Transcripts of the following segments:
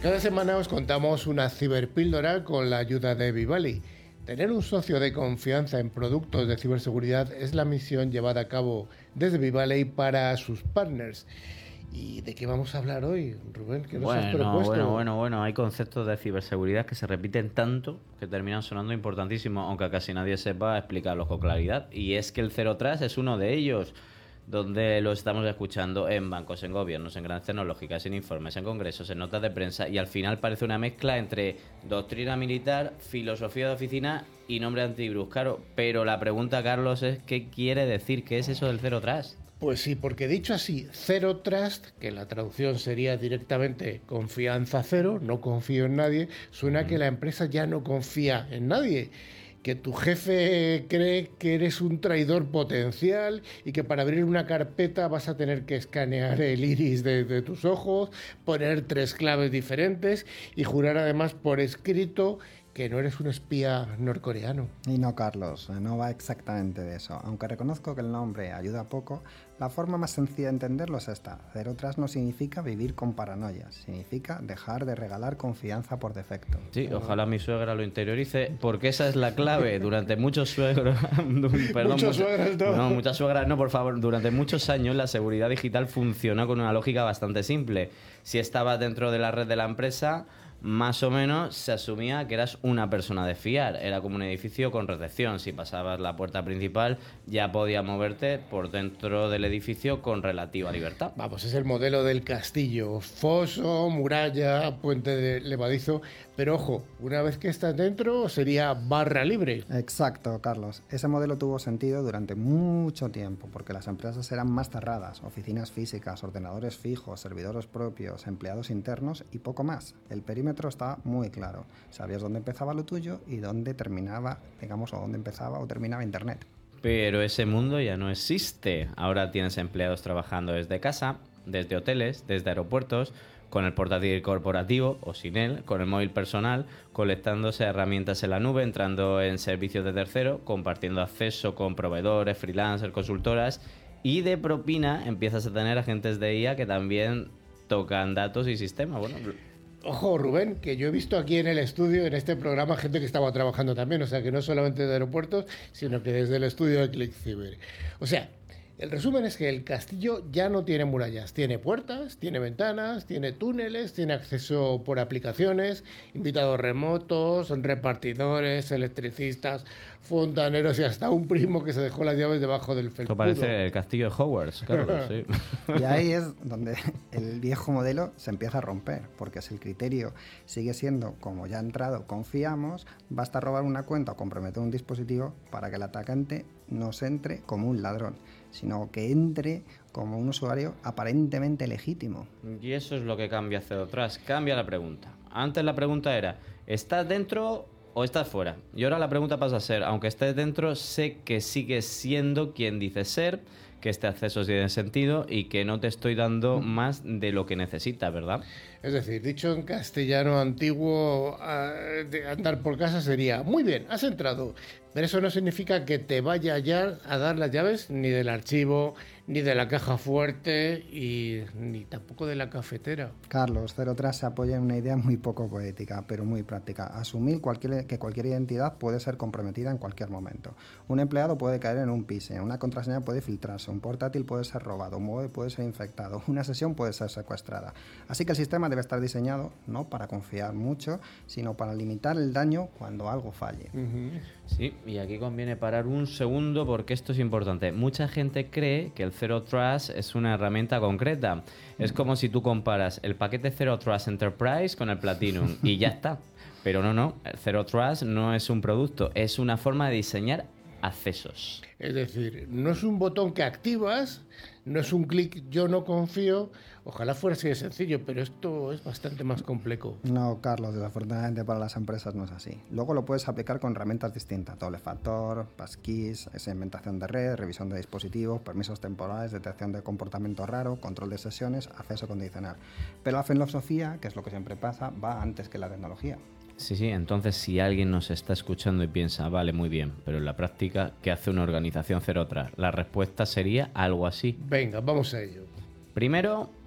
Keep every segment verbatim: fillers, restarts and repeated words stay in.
Cada semana os contamos una ciberpíldora con la ayuda de Vivali. Tener un socio de confianza en productos de ciberseguridad es la misión llevada a cabo desde Vivali para sus partners. ¿Y de qué vamos a hablar hoy, Rubén? ¿Qué nos bueno, has propuesto? Bueno, bueno, bueno, hay conceptos de ciberseguridad que se repiten tanto que terminan sonando importantísimos, aunque casi nadie sepa explicarlos con claridad. Y es que el Zero Trust es uno de ellos, donde lo estamos escuchando en bancos, en gobiernos, en grandes tecnológicas, en informes, en congresos, en notas de prensa, y al final parece una mezcla entre doctrina militar, filosofía de oficina y nombre antivirus. Claro, pero la pregunta, Carlos, es ¿qué quiere decir? ¿Qué es eso del Zero Trust? Pues sí, porque dicho así, Zero Trust, que la traducción sería directamente confianza cero, no confío en nadie, suena uh-huh. que la empresa ya no confía en nadie, que tu jefe cree que eres un traidor potencial y que para abrir una carpeta vas a tener que escanear el iris de, de tus ojos, poner tres claves diferentes y jurar además por escrito que no eres un espía norcoreano. Y no, Carlos, no va exactamente de eso. Aunque reconozco que el nombre ayuda poco, la forma más sencilla de entenderlo es esta. Zero Trust no significa vivir con paranoias, significa dejar de regalar confianza por defecto. Sí, ojalá mi suegra lo interiorice, porque esa es la clave. Durante muchos suegros... perdón, muchos suegros no. No, muchas suegras no, por favor. Durante muchos años la seguridad digital funcionó con una lógica bastante simple. Si estabas dentro de la red de la empresa, más o menos se asumía que eras una persona de fiar. Era como un edificio con recepción. Si pasabas la puerta principal, ya podías moverte por dentro del edificio con relativa libertad. Vamos, es el modelo del castillo. Foso, muralla, puente de levadizo. Pero ojo, una vez que estás dentro sería barra libre. Exacto, Carlos. Ese modelo tuvo sentido durante mucho tiempo porque las empresas eran más cerradas. Oficinas físicas, ordenadores fijos, servidores propios, empleados internos y poco más. El perímetro estaba muy claro. Sabías dónde empezaba lo tuyo y dónde terminaba, digamos, o dónde empezaba o terminaba Internet. Pero ese mundo ya no existe. Ahora tienes empleados trabajando desde casa, desde hoteles, desde aeropuertos, con el portátil corporativo o sin él, con el móvil personal, conectándose a herramientas en la nube, entrando en servicios de tercero, compartiendo acceso con proveedores, freelancers, consultoras, y de propina empiezas a tener agentes de I A que también tocan datos y sistemas. Bueno, ojo, Rubén, que yo he visto aquí en el estudio, en este programa, gente que estaba trabajando también, o sea, que no solamente de aeropuertos, sino que desde el estudio de ClickCiber. O sea, el resumen es que el castillo ya no tiene murallas, tiene puertas, tiene ventanas, tiene túneles, tiene acceso por aplicaciones, invitados remotos, repartidores, electricistas, fontaneros y hasta un primo que se dejó las llaves debajo del felpudo. Esto parece el castillo de Hogwarts, Carlos, sí. Y ahí es donde el viejo modelo se empieza a romper, porque si el criterio sigue siendo, como ya ha entrado, confiamos, basta robar una cuenta o comprometer un dispositivo para que el atacante no se entre como un ladrón, sino que entre como un usuario aparentemente legítimo. Y eso es lo que cambia Zero Trust. Cambia la pregunta. Antes la pregunta era, ¿estás dentro o estás fuera? Y ahora la pregunta pasa a ser, aunque estés dentro, sé que sigues siendo quien dices ser, que este acceso tiene sentido y que no te estoy dando más de lo que necesitas, ¿verdad? Es decir, dicho en castellano antiguo, de andar por casa sería, muy bien, has entrado, pero eso no significa que te vaya ya a dar las llaves ni del archivo, ni de la caja fuerte y ni tampoco de la cafetera. Carlos, Zero Trust se apoya en una idea muy poco poética, pero muy práctica. Asumir cualquier, que cualquier identidad puede ser comprometida en cualquier momento. Un empleado puede caer en un phishing, una contraseña puede filtrarse, un portátil puede ser robado, un móvil puede ser infectado, una sesión puede ser secuestrada. Así que el sistema debe estar diseñado no para confiar mucho, sino para limitar el daño cuando algo falle. Uh-huh. Sí, y aquí conviene parar un segundo porque esto es importante. Mucha gente cree que el Zero Trust es una herramienta concreta. Es como si tú comparas el paquete Zero Trust Enterprise con el Platinum y ya está. Pero no, no. El Zero Trust no es un producto, es una forma de diseñar accesos. Es decir, no es un botón que activas, no es un clic yo no confío, ojalá fuera así de sencillo, pero esto es bastante más complejo. No, Carlos, desafortunadamente para las empresas no es así. Luego lo puedes aplicar con herramientas distintas, doble factor, passkeys, segmentación de red, revisión de dispositivos, permisos temporales, detección de comportamiento raro, control de sesiones, acceso condicional. Pero la filosofía, que es lo que siempre pasa, va antes que la tecnología. Sí, sí, entonces si alguien nos está escuchando y piensa, vale, muy bien, pero en la práctica, ¿qué hace una organización Zero Trust? La respuesta sería algo así. Venga, vamos a ello. Primero,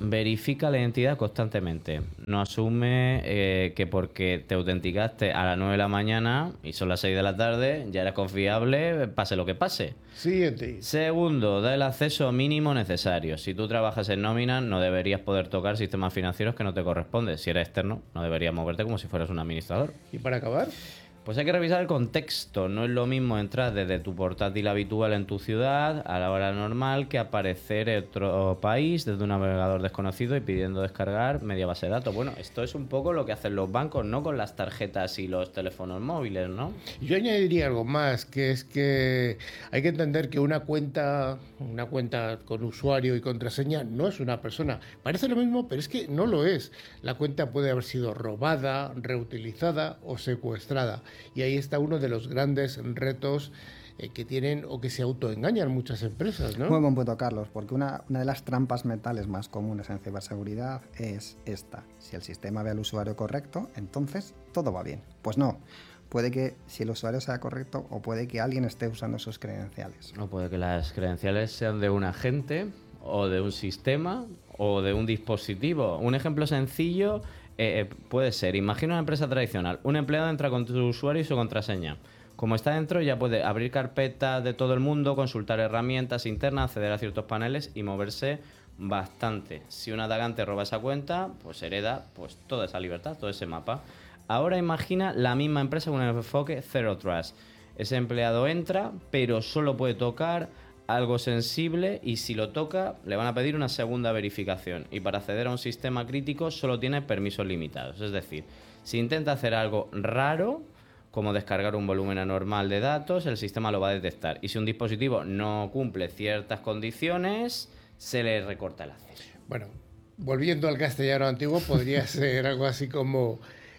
verifica la identidad constantemente. No asume eh, que porque te autenticaste a las nueve de la mañana y son las seis de la tarde, ya eres confiable, pase lo que pase. Siguiente. Segundo, da el acceso mínimo necesario. Si tú trabajas en nómina, no deberías poder tocar sistemas financieros que no te corresponden. Si eres externo, no deberías moverte como si fueras un administrador. ¿Y para acabar? Pues hay que revisar el contexto. No es lo mismo entrar desde tu portátil habitual en tu ciudad a la hora normal que aparecer en otro país desde un navegador desconocido y pidiendo descargar media base de datos. Bueno, esto es un poco lo que hacen los bancos, ¿no? Con las tarjetas y los teléfonos móviles, ¿no? Yo añadiría algo más, que es que hay que entender que una cuenta, una cuenta con usuario y contraseña no es una persona. Parece lo mismo, pero es que no lo es. La cuenta puede haber sido robada, reutilizada o secuestrada. Y ahí está uno de los grandes retos eh, que tienen o que se autoengañan muchas empresas, ¿no? Muy buen punto, Carlos, porque una, una de las trampas mentales más comunes en ciberseguridad es esta. Si el sistema ve al usuario correcto, entonces todo va bien. Pues no. Puede que si el usuario sea correcto o puede que alguien esté usando sus credenciales. O puede que las credenciales sean de un agente o de un sistema o de un dispositivo. Un ejemplo sencillo... Eh, puede ser, imagina una empresa tradicional, un empleado entra con tu usuario y su contraseña. Como está dentro ya puede abrir carpetas de todo el mundo, consultar herramientas internas, acceder a ciertos paneles y moverse bastante. Si un atacante roba esa cuenta, pues hereda pues toda esa libertad, todo ese mapa. Ahora imagina la misma empresa con un enfoque Zero Trust. Ese empleado entra, pero solo puede tocar algo sensible y si lo toca le van a pedir una segunda verificación y para acceder a un sistema crítico solo tiene permisos limitados. Es decir, si intenta hacer algo raro como descargar un volumen anormal de datos, el sistema lo va a detectar y si un dispositivo no cumple ciertas condiciones se le recorta el acceso. Bueno, volviendo al castellano antiguo, podría ser algo así como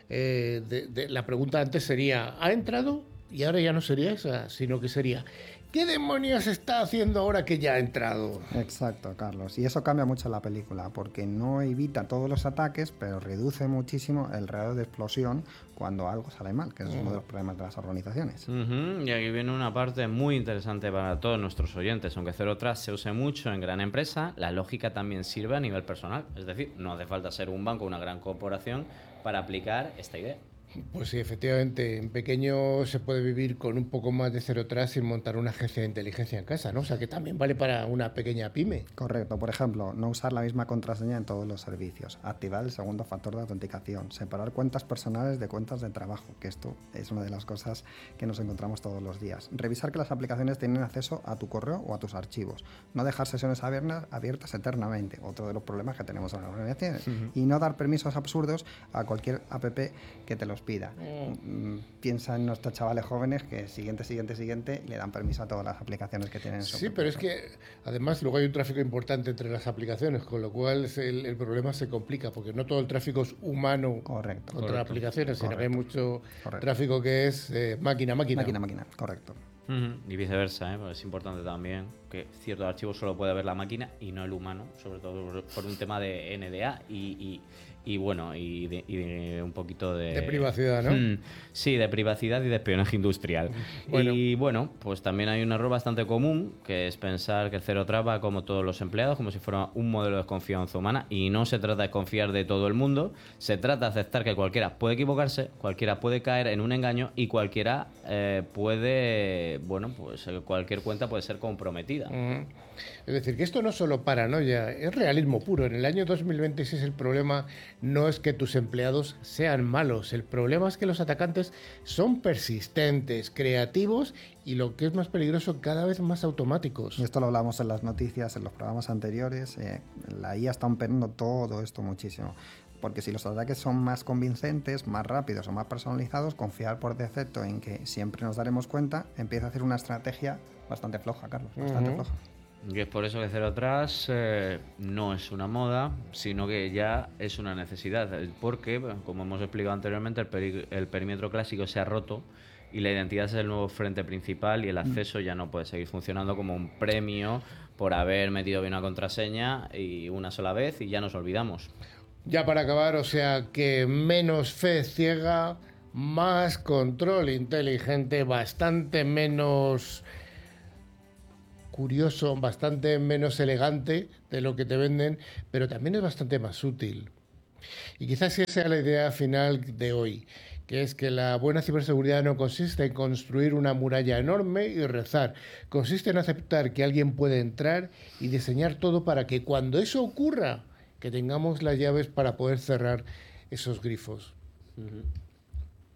eh, de, de, la pregunta antes sería ¿ha entrado? Y ahora ya no sería esa, sino que sería ¿qué demonios está haciendo ahora que ya ha entrado? Exacto, Carlos. Y eso cambia mucho la película, porque no evita todos los ataques, pero reduce muchísimo el radio de explosión cuando algo sale mal, que es uno de los problemas de las organizaciones. Uh-huh. Y aquí viene una parte muy interesante para todos nuestros oyentes. Aunque Zero Trust se use mucho en gran empresa, la lógica también sirve a nivel personal. Es decir, no hace falta ser un banco o una gran corporación para aplicar esta idea. Pues sí, efectivamente, en pequeño se puede vivir con un poco más de Zero Trust sin montar una agencia de inteligencia en casa, ¿no? O sea, que también vale para una pequeña pyme. Correcto. Por ejemplo, no usar la misma contraseña en todos los servicios, activar el segundo factor de autenticación, separar cuentas personales de cuentas de trabajo, que esto es una de las cosas que nos encontramos todos los días. Revisar que las aplicaciones tienen acceso a tu correo o a tus archivos. No dejar sesiones abiertas, abiertas eternamente, otro de los problemas que tenemos en las organizaciones. Uh-huh. Y no dar permisos absurdos a cualquier app que te los pida. Mm. Piensa en nuestros chavales jóvenes que siguiente, siguiente, siguiente le dan permiso a todas las aplicaciones que tienen en su Sí, pero es que además luego hay un tráfico importante entre las aplicaciones, con lo cual el, el problema se complica, porque no todo el tráfico es humano correcto, contra correcto, aplicaciones, sino correcto, que hay mucho correcto. tráfico que es eh, máquina, máquina. Máquina, máquina, correcto. Uh-huh. Y viceversa, ¿eh? Pues es importante también que ciertos archivos solo puede ver la máquina y no el humano, sobre todo por un tema de N D A y, y, y bueno, y de, y de un poquito de... De privacidad, ¿no? Mm, sí, de privacidad y de espionaje industrial. Bueno. Y bueno, pues también hay un error bastante común, que es pensar que el Zero Trust va como todos los empleados, como si fuera un modelo de confianza humana, y no se trata de confiar de todo el mundo, se trata de aceptar que cualquiera puede equivocarse, cualquiera puede caer en un engaño y cualquiera eh, puede, bueno, pues cualquier cuenta puede ser comprometida. Mm. Es decir, que esto no es solo paranoia, es realismo puro. En el año dos mil veintiséis el problema no es que tus empleados sean malos, el problema es que los atacantes son persistentes, creativos y lo que es más peligroso, cada vez más automáticos. Y esto lo hablamos en las noticias, en los programas anteriores. Eh, la I A está empeorando todo esto muchísimo. Porque si los ataques son más convincentes, más rápidos o más personalizados, confiar por defecto en que siempre nos daremos cuenta empieza a hacer una estrategia bastante floja, Carlos, bastante uh-huh. floja. Y es por eso que Zero Trust eh, no es una moda, sino que ya es una necesidad. Porque, como hemos explicado anteriormente, el, peri- el perímetro clásico se ha roto y la identidad es el nuevo frente principal y el acceso ya no puede seguir funcionando como un premio por haber metido bien una contraseña y una sola vez y ya nos olvidamos. Ya para acabar, o sea que menos fe ciega, más control inteligente, bastante menos curioso, bastante menos elegante de lo que te venden, pero también es bastante más útil. Y quizás esa sea la idea final de hoy, que es que la buena ciberseguridad no consiste en construir una muralla enorme y rezar, consiste en aceptar que alguien puede entrar y diseñar todo para que cuando eso ocurra, que tengamos las llaves para poder cerrar esos grifos. Uh-huh.